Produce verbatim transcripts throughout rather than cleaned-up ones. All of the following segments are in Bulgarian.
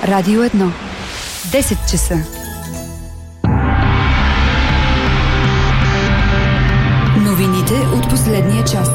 Радио едно. десет часа. Новините от последния час.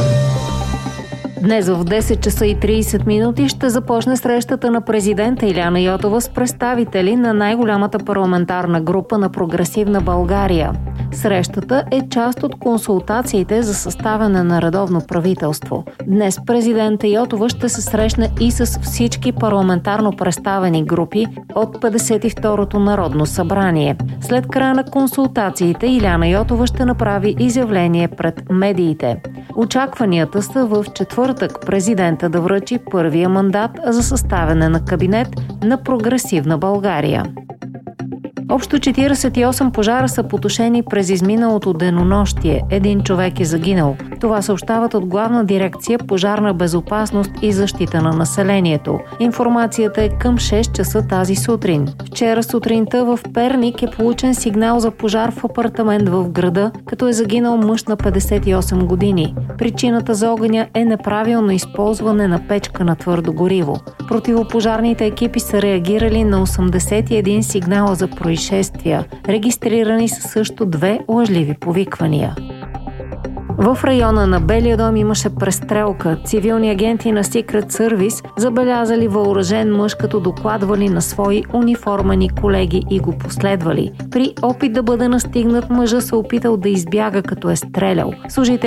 Днес в десет часа и трийсет минути ще започне срещата на президента Илияна Йотова с представители на най-голямата парламентарна група на Прогресивна България. Срещата е част от консултациите за съставяне на редовно правителство. Днес президента Йотова ще се срещне и с всички парламентарно представени групи от петдесет и второто Народно събрание. След края на консултациите Илияна Йотова ще направи изявление пред медиите. Очакванията са в четвъртък президента да връчи първия мандат за съставяне на кабинет на Прогресивна България. Общо четирийсет и осем пожара са потушени през изминалото денонощие. Един човек е загинал. Това съобщават от Главна дирекция Пожарна безопасност и защита на населението. Информацията е към шест часа тази сутрин. Вчера сутринта в Перник е получен сигнал за пожар в апартамент в града, като е загинал мъж на петдесет и осем години. Причината за огъня е неправилно използване на печка на твърдо гориво. Противопожарните екипи са реагирали на осемдесет и един сигнала за происшествия. Регистрирани са също две лъжливи повиквания. В района на Белия дом имаше престрелка. Цивилни агенти на Secret Service забелязали въоръжен мъж, като докладвали на свои униформени колеги и го последвали. При опит да бъде настигнат, мъжа се опитал да избяга, като е стрелял. Служители